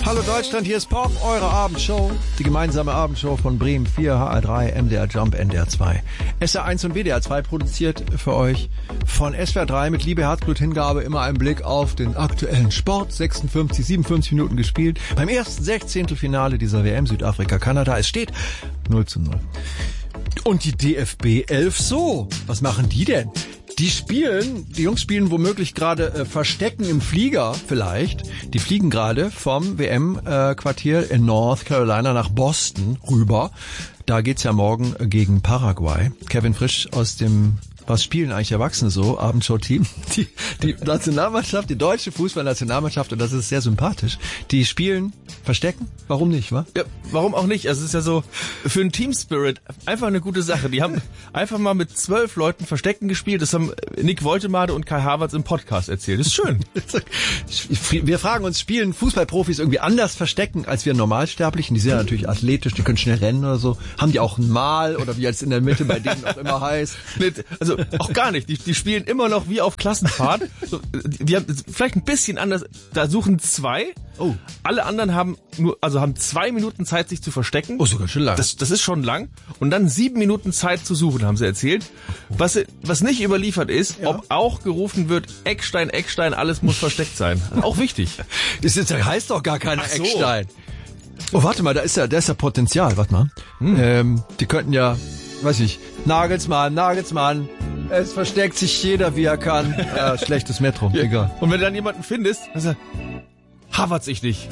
Hallo Deutschland, hier ist Pop, eure Abendshow. Die gemeinsame Abendshow von Bremen 4, HR3, MDR Jump, NDR 2. SR1 und WDR 2 produziert für euch von SWR 3 mit Liebe, Herzblut, Hingabe immer einen Blick auf den aktuellen Sport. 57 Minuten gespielt. Beim ersten 16. Finale dieser WM Südafrika, Kanada. Es steht 0:0. Und die DFB 11 so. Was machen die denn? Die Jungs spielen womöglich gerade Verstecken im Flieger vielleicht. Die fliegen gerade vom WM-Quartier in North Carolina nach Boston rüber. Da geht's ja morgen gegen Paraguay. Kevin Frisch aus dem Was spielen eigentlich Erwachsene so? Abendshow-Team. Die Nationalmannschaft, die deutsche Fußballnationalmannschaft, und das ist sehr sympathisch, die spielen Verstecken. Warum nicht, wa? Ja, warum auch nicht? Also es ist ja so, für einen Team-Spirit einfach eine gute Sache. Die haben einfach mal mit 12 Leuten Verstecken gespielt. Das haben Nick Woltemade und Kai Havertz im Podcast erzählt. Das ist schön. Wir fragen uns, spielen Fußballprofis irgendwie anders Verstecken als wir Normalsterblichen? Die sind ja natürlich athletisch, die können schnell rennen oder so. Haben die auch ein Mal oder wie jetzt in der Mitte bei denen auch immer heißt? Also auch gar nicht. Die spielen immer noch wie auf Klassenfahrt. So, die haben vielleicht ein bisschen anders. Da suchen 2. Oh. Alle anderen haben 2 Minuten Zeit, sich zu verstecken. Oh, sogar schon lang. Das ist schon lang. Und dann 7 Minuten Zeit zu suchen, haben sie erzählt. Was nicht überliefert ist, ja, ob auch gerufen wird, Eckstein, alles muss versteckt sein. Auch wichtig. Das heißt doch gar keiner so. Eckstein. Oh, warte mal, da ist ja Potenzial. Warte mal. Die könnten ja, weiß ich, Nagelsmann. Es versteckt sich jeder, wie er kann. Ja, schlechtes Metro, ja. Egal. Und wenn du dann jemanden findest, dann sagst du, Havertz ich dich.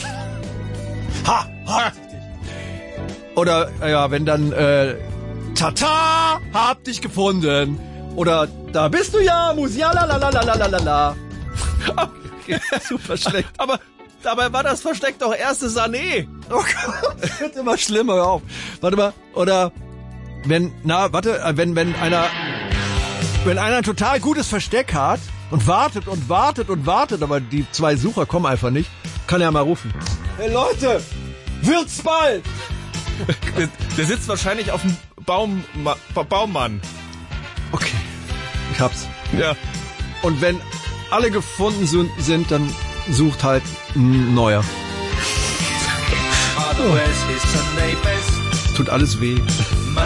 Oder, ja, wenn dann, Tata, hab dich gefunden. Oder, da bist du ja, Musiala, la. Okay, super schlecht. Aber dabei war das Versteck doch erste Sané. Oh Gott, das wird immer schlimmer, hör auf. Warte mal, oder, wenn einer ein total gutes Versteck hat und wartet, aber die 2 Sucher kommen einfach nicht, kann er mal rufen. Hey Leute, wird's bald! Der sitzt wahrscheinlich auf dem Baummann. Okay, ich hab's. Ja. Und wenn alle gefunden sind, dann sucht halt ein neuer. Tut alles weh.